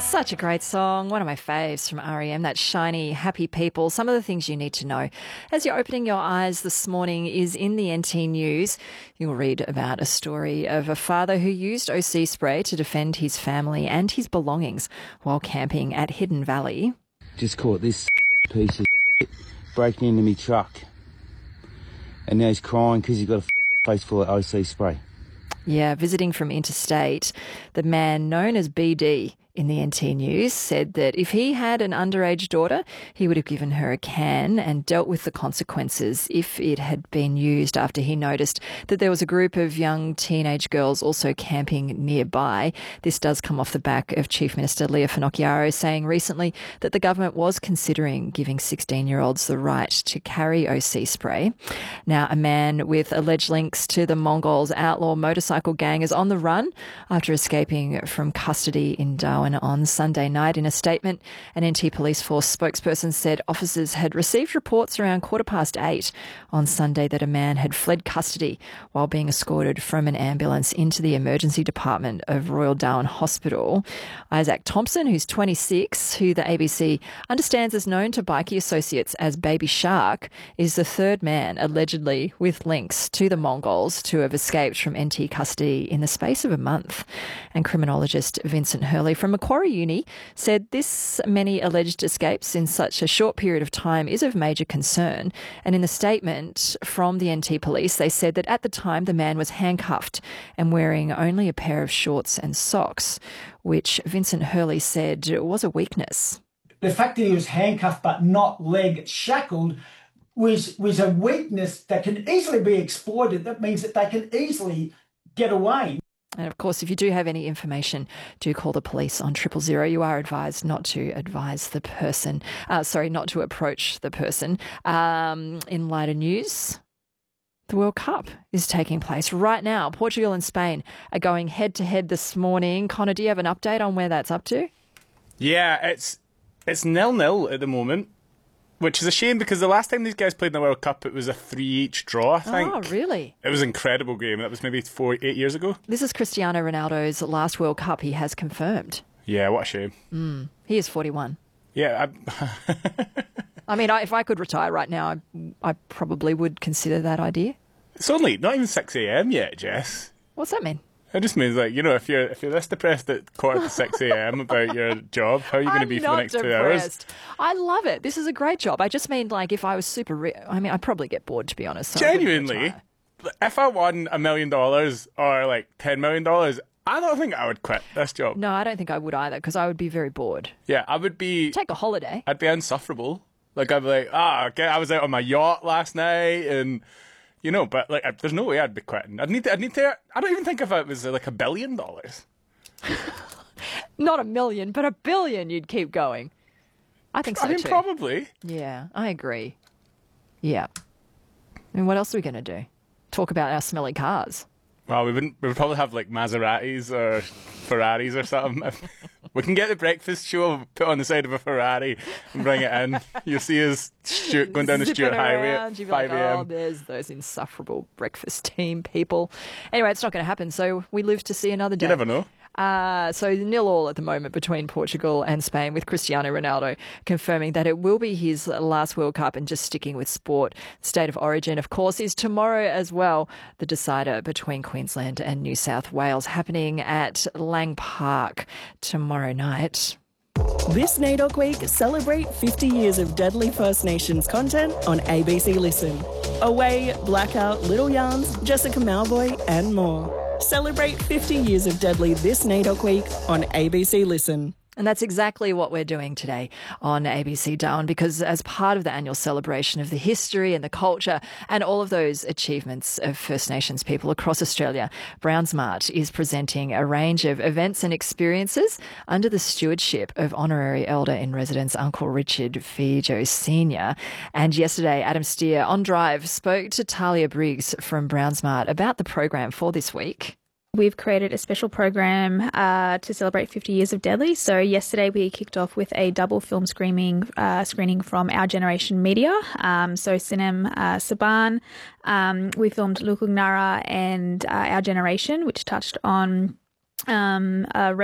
Such a great song. One of my faves from REM, that shiny, happy people. Some of the things you need to know. As you're opening your eyes this morning is in the NT News. You'll read about a story of a father who used OC spray to defend his family and his belongings while camping at Hidden Valley. Just caught this piece of shit breaking into me truck. And now he's crying because he's got a face full of OC spray. Yeah, visiting from interstate, the man known as BD in the NT News said that if he had an underage daughter, he would have given her a can and dealt with the consequences if it had been used, after he noticed that there was a group of young teenage girls also camping nearby. This does come off the back of Chief Minister Leah Finocchiaro saying recently that the government was considering giving 16-year-olds the right to carry OC spray. Now, a man with alleged links to the Mongols outlaw motorcycle gang is on the run after escaping from custody in Darwin on Sunday night. In a statement, an NT Police Force spokesperson said officers had received reports around 8:15 on Sunday that a man had fled custody while being escorted from an ambulance into the emergency department of Royal Darwin Hospital. Isaac Thompson, who's 26, who the ABC understands is known to bikie associates as Baby Shark, is the third man allegedly with links to the Mongols to have escaped from NT custody in the space of a month. And criminologist Vincent Hurley from Macquarie Uni said this many alleged escapes in such a short period of time is of major concern. And in the statement from the NT Police, they said that at the time the man was handcuffed and wearing only a pair of shorts and socks, which Vincent Hurley said was a weakness. The fact that he was handcuffed but not leg shackled was a weakness that can easily be exploited. That means that they can easily get away. And of course, if you do have any information, do call the police on 000. You are advised not to advise the person, not to approach the person. In lighter news, the World Cup is taking place right now. Portugal and Spain are going head to head this morning. Connor, do you have an update on where that's up to? Yeah, it's 0-0 at the moment, which is a shame because the last time these guys played in the World Cup, it was a 3-3 draw, I think. Oh, really? It was an incredible game. That was maybe 8 years ago. This is Cristiano Ronaldo's last World Cup he has confirmed. Yeah, what a shame. He is 41. Yeah. I mean, if I could retire right now, I probably would consider that idea. It's only not even 6 a.m. yet, Jess. What's that mean? It just means, like, if you're this depressed at 6:15 a.m. about your job, how are you going to be for the next 2 hours? I love it. This is a great job. I just mean, like, if I was super I'd probably get bored, to be honest. So genuinely, if I won $1 million or like $10 million, I don't think I would quit this job. No, I don't think I would either, because I would be very bored. Yeah, I would be. Take a holiday. I'd be insufferable. Like, I'd be like, okay, I was out on my yacht last night and. But like, there's no way I'd be quitting. I'd need to. I don't even think if it was like $1 billion. Not 1 million, but 1 billion. You'd keep going. I think so too. Probably. Yeah, I agree. Yeah. And what else are we going to do? Talk about our smelly cars. Well, we would probably have like Maseratis or Ferraris or something. We can get the breakfast show put on the side of a Ferrari and bring it in. You'll see us going down the Stuart Highway at 5 a.m. Oh, there's those insufferable breakfast team people. Anyway, it's not going to happen, so we live to see another day. You never know. So 0-0 at the moment between Portugal and Spain, with Cristiano Ronaldo confirming that it will be his last World Cup. And just sticking with sport, State of Origin, of course, is tomorrow as well, the decider between Queensland and New South Wales, happening at Lang Park tomorrow night. This NAIDOC Week, celebrate 50 years of Deadly First Nations content on ABC Listen. Away, Blackout, Little Yarns, Jessica Malvoy and more. Celebrate 50 years of Deadly this NAIDOC Week on ABC Listen. And that's exactly what we're doing today on ABC Darwin, because as part of the annual celebration of the history and the culture and all of those achievements of First Nations people across Australia, Brownsmart is presenting a range of events and experiences under the stewardship of Honorary Elder in Residence Uncle Richard Fijo Sr. And yesterday, Adam Steer on Drive spoke to Talia Briggs from Brownsmart about the program for this week. We've created a special program to celebrate 50 years of Deadly. So yesterday we kicked off with a double film screening from Our Generation Media. So Sinem Saban, we filmed Lukungnara and Our Generation, which touched on